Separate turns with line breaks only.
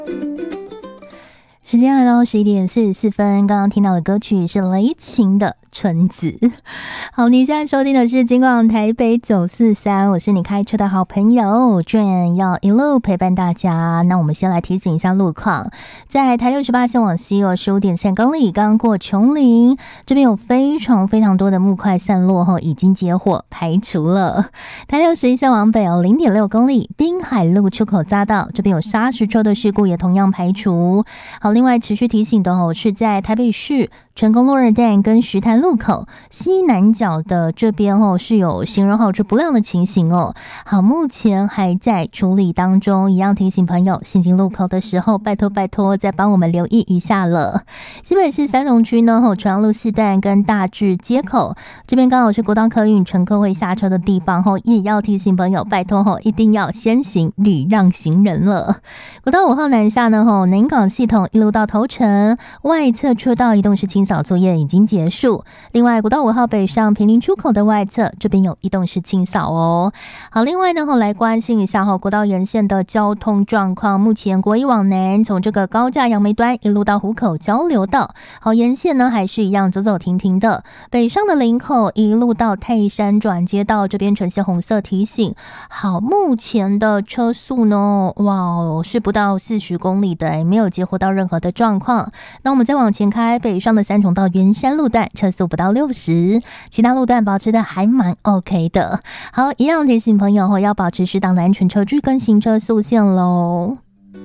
时间来到11:44，刚刚听到的歌曲是雷擎的春子。好，你现在收听的是金广台北943，我是你开车的好朋友 Jane， 要一路陪伴大家。那我们先来提醒一下路况，在台68线往西有15.3公里，刚过琼林，这边有非常多的木块散落后，已经接获排除了。台61线往北有 0.6公里，滨海路出口匝道这边有砂石车的事故也同样排除。好，另外持续提醒的是在台北市成功路2段跟石潭路口西南角的这边是有行人号志不亮的情形哦。好，目前还在处理当中，一样提醒朋友行经路口的时候，拜托再帮我们留意一下了。新北市三重区呢，传阳路4段跟大智街口这边刚好是国道客运乘客会下车的地方也要提醒朋友，拜托一定要先行礼让行人了。国道5号南下呢，南港系统一路到头城外侧车道移动式清扫作业已经结束。另外国道5号北上坪林出口的外侧这边有移动式清扫哦。好，另外呢来关心一下国道沿线的交通状况。目前国一往南从这个高架杨梅端一路到湖口交流道，好，沿线呢还是一样走走停停的。北上的林口一路到泰山转接道这边呈现红色提醒。好，目前的车速呢是不到40公里的，没有接获到任何的状况。那我们再往前开，北上的三重到圆山路段车速不到60，其他路段保持的还蛮 OK 的。好，一样提醒朋友要保持适当的安全车距跟行车速限咯。